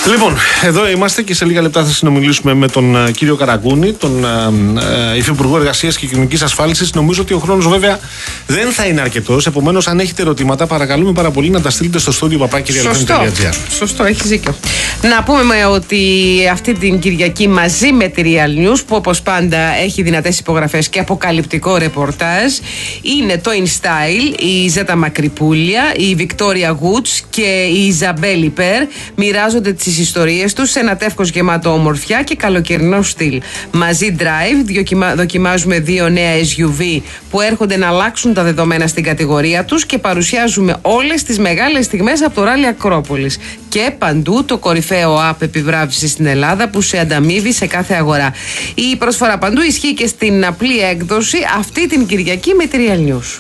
Λοιπόν, εδώ είμαστε και σε λίγα λεπτά θα συνομιλήσουμε με τον κύριο Καραγκούνη, τον Υφυπουργό Εργασίας και Κοινωνικής Ασφάλισης. Νομίζω ότι ο χρόνος βέβαια δεν θα είναι αρκετός. Επομένως, αν έχετε ερωτήματα, παρακαλούμε πάρα πολύ να τα στείλετε στο στούντιο papakirialfm.gr. Σωστό, έχεις δίκιο. Να πούμε ότι αυτή την Κυριακή μαζί με τη Real News, που όπως πάντα έχει δυνατές υπογραφές και αποκαλυπτικό ρεπορτάζ, είναι το InStyle, η Ζέτα Μακρυπούλια, η Βικτόρια Γουτς και η Ιζαμπέλ Υπέρ. Μοιράζονται τις ιστορίες τους σε ένα τεύχος γεμάτο ομορφιά και καλοκαιρινό στυλ. Μαζί Drive δοκιμάζουμε 2 νέα SUV που έρχονται να αλλάξουν τα δεδομένα στην κατηγορία τους και παρουσιάζουμε όλες τις μεγάλες στιγμές από το Ράλι Ακρόπολης. Και παντού το κορυφαίο app επιβράβευσης στην Ελλάδα που σε ανταμείβει σε κάθε αγορά. Η προσφορά παντού ισχύει και στην απλή έκδοση αυτή την Κυριακή με τη Real News.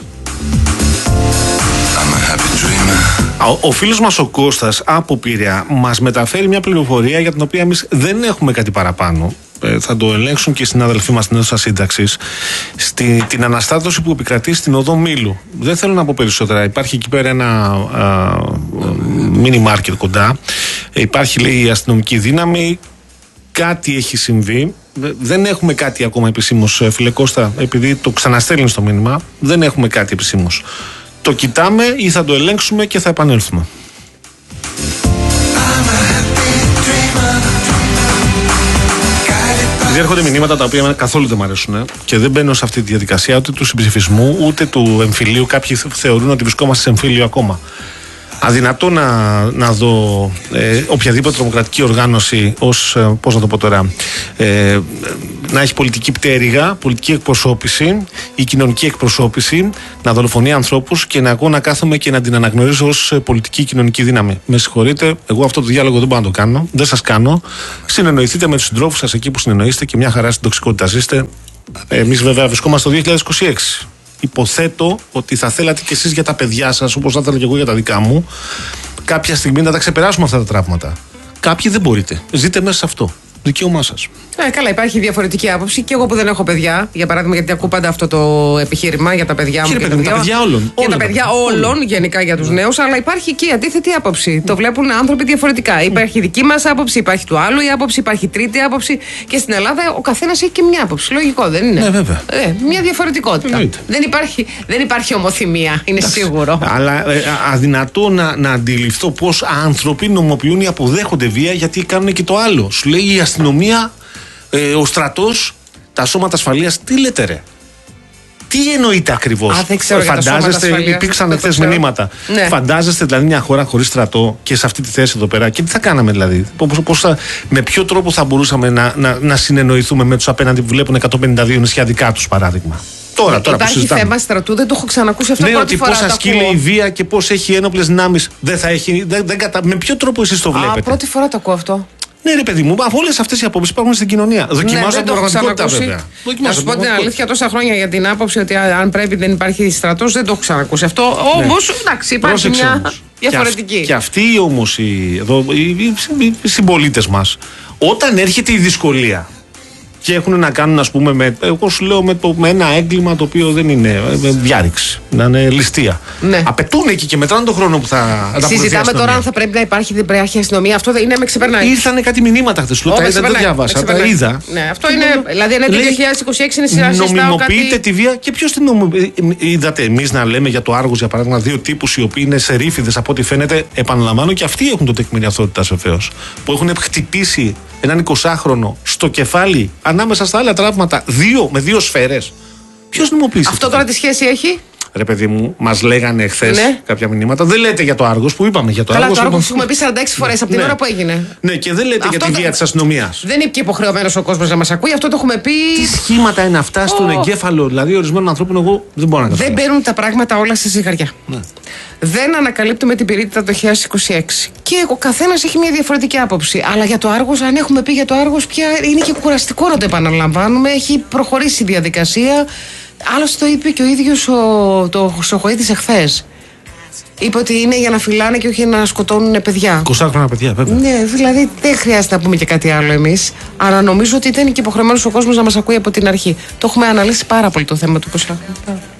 Ο φίλος μας ο Κώστας από Πειραιά μας μεταφέρει μια πληροφορία για την οποία εμείς δεν έχουμε κάτι παραπάνω. Θα το ελέγξουν και οι συνάδελφοί μας στην αίθουσα σύνταξης. Την αναστάτωση που επικρατεί στην οδό Μήλου. Δεν θέλω να πω περισσότερα. Υπάρχει εκεί πέρα ένα μίνι μάρκετ κοντά. Υπάρχει, λέει, η αστυνομική δύναμη. Κάτι έχει συμβεί. Δεν έχουμε κάτι ακόμα επισήμως, φίλε Κώστα, επειδή το ξαναστέλνει στο μήνυμα. Δεν έχουμε κάτι επισήμως. Το κοιτάμε ή θα το ελέγξουμε και θα επανέλθουμε. Έρχονται μηνύματα τα οποία καθόλου δεν μου αρέσουν και δεν μπαίνω σε αυτή τη διαδικασία ούτε του συμψηφισμού ούτε του εμφυλίου. Κάποιοι θεωρούν ότι βρισκόμαστε σε εμφύλιο ακόμα. Αδυνατό να δω οποιαδήποτε τρομοκρατική οργάνωση ως, πώς να το πω τώρα, να έχει πολιτική πτέρυγα, πολιτική εκπροσώπηση ή κοινωνική εκπροσώπηση, να δολοφονεί ανθρώπους και εγώ να κάθομαι και να την αναγνωρίζω ως πολιτική κοινωνική δύναμη. Με συγχωρείτε, εγώ αυτό το διάλογο δεν μπορώ να το κάνω, δεν σας κάνω. Συνεννοηθείτε με τους συντρόφους σας εκεί που συνεννοείστε και μια χαρά στην τοξικότητα ζήστε. Εμείς βέβαια βρισκόμαστε το 2026. Υποθέτω ότι θα θέλατε κι εσείς για τα παιδιά σας, όπως θα ήθελα και εγώ για τα δικά μου, κάποια στιγμή να τα ξεπεράσουμε αυτά τα τραύματα. Κάποιοι δεν μπορείτε. Ζείτε μέσα σε αυτό. Δικαίωμά σας. Καλά, υπάρχει διαφορετική άποψη. Και εγώ που δεν έχω παιδιά, για παράδειγμα, γιατί ακούω πάντα αυτό το επιχείρημα για τα παιδιά μου. Και τα παιδιά όλων. Για τα παιδιά όλων, γενικά για τους νέους, αλλά υπάρχει και η αντίθετη άποψη. Το βλέπουν άνθρωποι διαφορετικά. Υπάρχει δική μας άποψη, υπάρχει του άλλου η άποψη, υπάρχει τρίτη άποψη. Και στην Ελλάδα ο καθένας έχει και μια άποψη. Λογικό, δεν είναι? Ναι, βέβαια. Μια διαφορετικότητα. Δεν υπάρχει ομοθυμία, είναι σίγουρο. Αλλά αδυνατό να αντιληφθώ πώς άνθρωποι νομοποιούν ή αποδέχονται βία γιατί κάνουν και το άλλο. Σου λέει η αστυνομία, ο στρατός, τα σώματα ασφαλείας. Τι λέτε, ρε? Τι εννοείται ακριβώς? Φαντάζεστε, υπήρξαν χθες μηνύματα. Ναι. Φαντάζεστε δηλαδή μια χώρα χωρίς στρατό και σε αυτή τη θέση εδώ πέρα? Και τι θα κάναμε δηλαδή? Με ποιο τρόπο θα μπορούσαμε να συνεννοηθούμε με τους απέναντι που βλέπουν 152 νησιά δικά τους, παράδειγμα? Τώρα υπάρχει θέμα στρατού, δεν το έχω ξανακούσει αυτό. Ναι, ότι πώς ασκεί η βία και πώς έχει ένοπλες δυνάμεις. Δεν θα έχει. Με ποιο τρόπο εσείς το βλέπετε? Πρώτη φορά το ακούω αυτό. Ναι, ρε παιδί μου, όλες αυτές οι απόψεις υπάρχουν στην κοινωνία. Δοκιμάζω την πραγματικότητα, βέβαια. Να σου πω την αλήθεια, τόσα χρόνια για την άποψη ότι αν πρέπει δεν υπάρχει στρατός, δεν το έχω ξανακούσει αυτό. Όμως, εντάξει, υπάρχει μια διαφορετική. Και αυτοί όμως οι συμπολίτες μας, όταν έρχεται η δυσκολία και έχουν να κάνουν, ας πούμε, εγώ σου λέω, με ένα έγκλημα το οποίο δεν είναι διάρρηξη, να είναι ληστεία. Ναι. Απαιτούν εκεί και μετράνε τον χρόνο που θα. Συζητάμε τώρα αν θα πρέπει να υπάρχει αστυνομία. Αυτό δεν είναι, με ξεπερνάει. Ήρθανε κάτι μηνύματα χθες. Δεν το διάβασα. Τα είδα. Ναι, αυτό είναι. Δηλαδή, είναι το 2026 είναι σειρά. Νομιμοποιείται τη βία και ποιος την νομιμοποιεί? Είδατε εμείς να λέμε για το Άργος, για παράδειγμα, 2 τύπους οι οποίοι είναι σερίφιδες από ό,τι φαίνεται. Επαναλαμβάνω, και αυτοί έχουν το τεκμήριο αυτότητας βεβαίως. Που έχουν χτυπήσει έναν 20χρονο στο κεφάλι ανάμεσα στα άλλα τραύματα με 2 σφαίρες. Ποιος νομιμοποιήσει? Αυτό τώρα τι σχέση έχει? Ρε παιδί μου, μας λέγανε χθες κάποια μηνύματα. Δεν λέτε για το Άργος που είπαμε. Για το Άργος. Καλά, το Άργος έχουμε πει 46 φορές από την ώρα που έγινε. Ναι, και δεν λέτε για τη βία της αστυνομίας. Δεν είναι και υποχρεωμένος ο κόσμος να μας ακούει, αυτό το έχουμε πει. Τι σχήματα είναι αυτά στον εγκέφαλο, δηλαδή ορισμένων ανθρώπων, εγώ δεν μπορώ να καταλάβω. Δεν μπαίνουν τα πράγματα όλα στη ζυγαριά. Ναι. Δεν ανακαλύπτουμε την πυρίτιδα το 2026. Και ο καθένας έχει μια διαφορετική άποψη. Αλλά για το Άργος, αν έχουμε πει για το Άργος, πια είναι και κουραστικό να το επαναλαμβάνουμε. Έχει προχωρήσει η διαδικασία. Άλλωστε το είπε και ο ίδιος το Χρυσοχοΐδης εχθές. Είπε ότι είναι για να φυλάνε και όχι να σκοτώνουν παιδιά. 20 παιδιά, βέβαια. Ναι, δηλαδή δεν χρειάζεται να πούμε και κάτι άλλο εμείς. Αλλά νομίζω ότι ήταν και υποχρεωμένος ο κόσμος να μας ακούει από την αρχή. Το έχουμε αναλύσει πάρα πολύ το θέμα του 20.